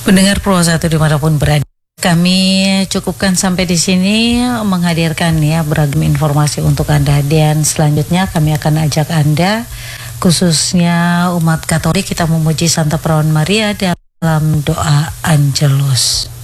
Pendengar Pro 1 dimanapun berada, kami cukupkan sampai di sini menghadirkan ya beragam informasi untuk Anda, dan selanjutnya kami akan ajak Anda, khususnya umat Katolik, kita memuji Santa Perawan Maria dalam doa Angelus.